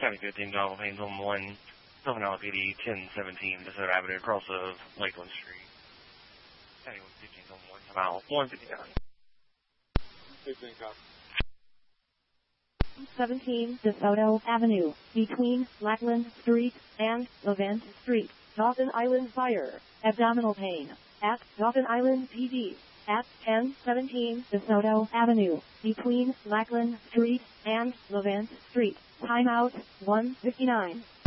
County 15, Donald Haynes on 1, Sylvan LAPD 1017, DeSoto Avenue, across of Lakeland Street. County 15 on 1, come out 159. 15, copy. 17 DeSoto Avenue, between Lackland Street and Levant Street, Dawson Island Fire, abdominal pain, at Dawson Island PD, at 1017 DeSoto Avenue, between Lackland Street and Levant Street, timeout 1:59.